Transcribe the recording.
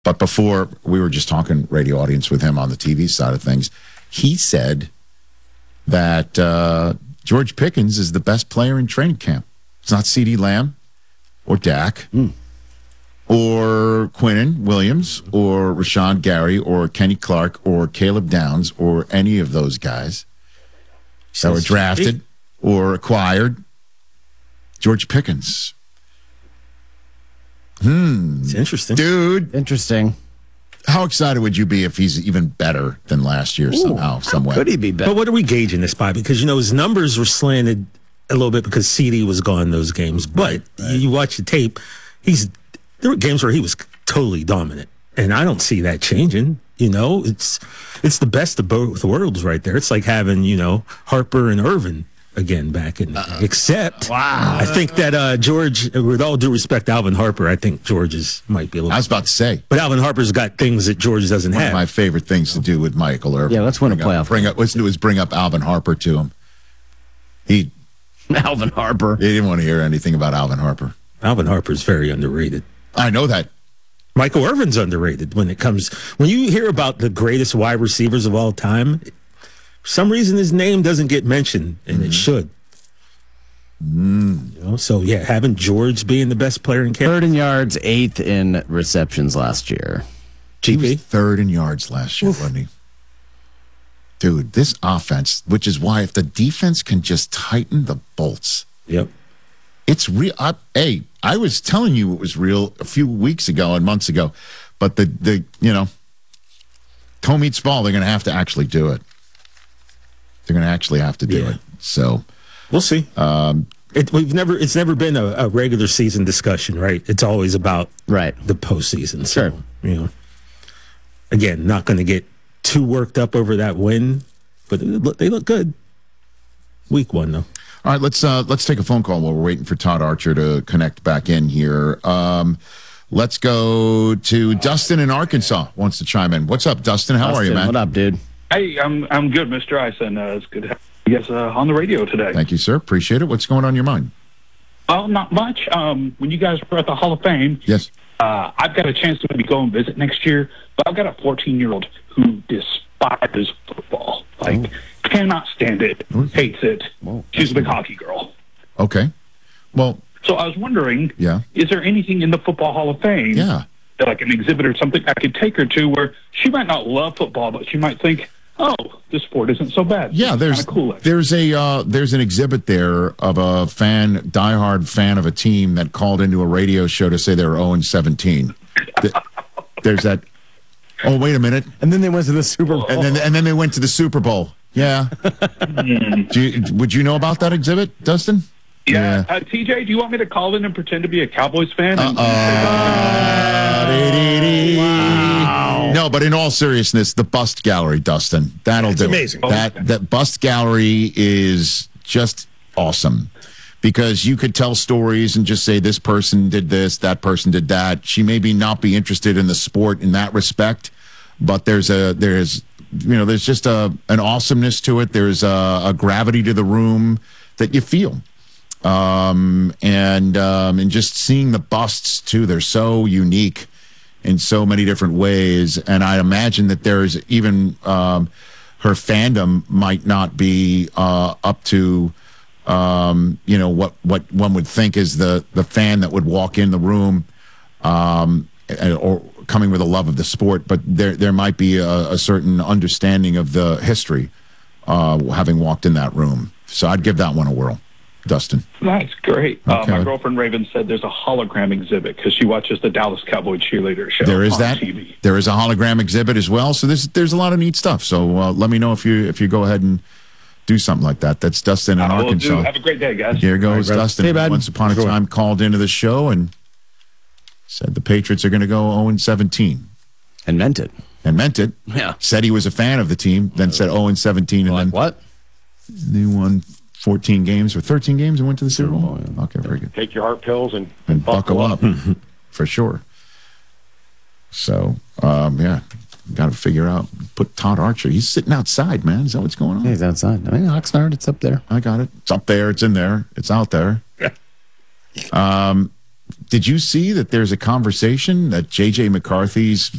But before, we were just talking radio audience with him on the TV side of things. He said that George Pickens is the best player in training camp. It's not CeeDee Lamb or Dak or Quinnen Williams or Rashawn Gary or Kenny Clark or Caleb Downs or any of those guys that were drafted or acquired. George Pickens. It's interesting. Dude. Interesting. How excited would you be if he's even better than last year somehow, some way? Could he be better? But what are we gauging this by? Because, his numbers were slanted a little bit because CD was gone those games. But you watch the tape, there were games where he was totally dominant. And I don't see that changing. It's the best of both worlds right there. It's like having, Harper and Irvin again back in the day. Except, I think that George, with all due respect, Alvin Harper, I think George's might be a little. I was about to say. But Alvin Harper's got things that George doesn't One have. of my favorite things to do with Michael Irvin. Yeah, let's win a playoff. Let's do is bring up Alvin Harper to him. Alvin Harper. He didn't want to hear anything about Alvin Harper. Alvin Harper's very underrated. I know that. Michael Irvin's underrated when you hear about the greatest wide receivers of all time. For some reason, his name doesn't get mentioned, and it should. So, having George being the best player in camp. Third in yards, 8th in receptions last year. He was third in yards last year, wasn't he? Dude, this offense, which is why if the defense can just tighten the bolts. Yep. It's real. I was telling you it was real a few weeks ago and months ago, but the toe meets ball, they're going to have to actually do it. They're going to actually have to do it. So we'll see. It's never been a regular season discussion, right? It's always about the postseason. Sure. So, again, not going to get too worked up over that win, but they look good. Week 1, though. All right, let's take a phone call while we're waiting for Todd Archer to connect back in here. Let's go to Dustin in Arkansas. Wants to chime in. What's up, Dustin? How are you, man? What up, dude? Hey, I'm good, Mr. Eisen. It's good to have you guys on the radio today. Thank you, sir. Appreciate it. What's going on your mind? Well, not much. When you guys were at the Hall of Fame, yes, I've got a chance to maybe go and visit next year, but I've got a 14-year-old who despises football. Cannot stand it, hates it. She's a big hockey girl. Okay. Well, so I was wondering, is there anything in the Football Hall of Fame that like an exhibit or something I could take her to where she might not love football, but she might think, oh, this sport isn't so bad. Yeah, there's an exhibit there of a diehard fan of a team that called into a radio show to say they were 0-17. There's that. Oh, wait a minute. And then they went to the Super Bowl. And then they went to the Super Bowl. Yeah. Would you know about that exhibit, Dustin? Yeah. TJ, do you want me to call in and pretend to be a Cowboys fan? Wow. No, but in all seriousness, the bust gallery, Dustin, that'll do amazing. it. That bust gallery is just awesome because you could tell stories and just say this person did this, that person did that. She maybe not be interested in the sport in that respect, but there's just an awesomeness to it. There's a gravity to the room that you feel. And just seeing the busts too, they're so unique in so many different ways. And I imagine that there's even her fandom might not be up to what one would think is the fan that would walk in the room or coming with a love of the sport, but there might be a certain understanding of the history having walked in that room. So I'd give that one a whirl. Dustin. That's great. Okay. My girlfriend Raven said there's a hologram exhibit because she watches the Dallas Cowboy cheerleader show there is on that. TV. There is a hologram exhibit as well. So there's a lot of neat stuff. So let me know if you go ahead and do something like that. That's Dustin in Arkansas. Have a great day, guys. Here goes Dustin. Hey, bud. Once upon a time called into the show and said the Patriots are going to go 0-17. And meant it. Yeah. Said he was a fan of the team, then said 0-17. And then what? They won 14 games or 13 games and went to the Super Bowl. Yeah. Okay, very good. Take your heart pills and buckle up. For sure. So, got to figure out, put Todd Archer. He's sitting outside, man. Is that what's going on? Yeah, he's outside. I mean, Oxnard, it's up there. I got it. It's up there. It's in there. It's out there. Did you see that there's a conversation that J.J. McCarthy's